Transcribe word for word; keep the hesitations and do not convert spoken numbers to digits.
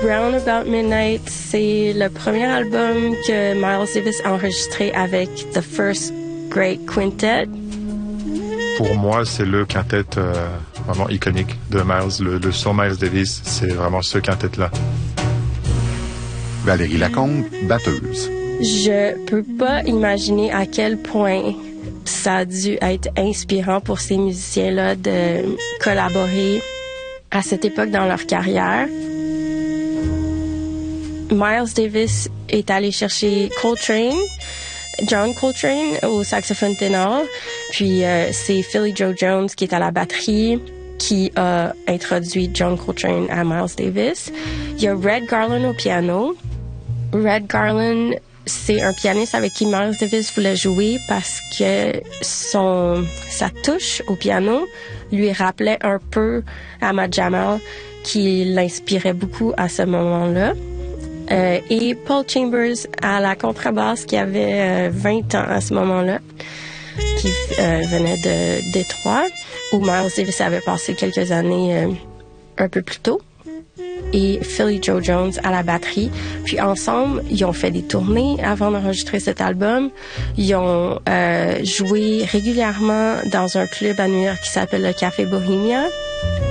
Round About Midnight, c'est le premier album que Miles Davis a enregistré avec The First Great Quintet. Pour moi, c'est le quintet euh, vraiment iconique de Miles. Le, le son Miles Davis, c'est vraiment ce quintet-là. Valérie Lacombe, batteuse. Je peux pas imaginer à quel point ça a dû être inspirant pour ces musiciens-là de collaborer à cette époque dans leur carrière. Miles Davis est allé chercher Coltrane, John Coltrane au saxophone ténor, puis euh, c'est Philly Joe Jones qui est à la batterie qui a introduit John Coltrane à Miles Davis. Il y a Red Garland au piano. Red Garland, c'est un pianiste avec qui Miles Davis voulait jouer parce que son sa touche au piano lui rappelait un peu Ahmad Jamal, qui l'inspirait beaucoup à ce moment-là. Euh, et Paul Chambers à la contrebasse, qui avait euh, vingt ans à ce moment-là, qui euh, venait de Détroit, où Miles Davis avait passé quelques années euh, un peu plus tôt. Et Philly Joe Jones à la batterie. Puis ensemble, ils ont fait des tournées avant d'enregistrer cet album. Ils ont euh, joué régulièrement dans un club à New York qui s'appelle le Café Bohemia.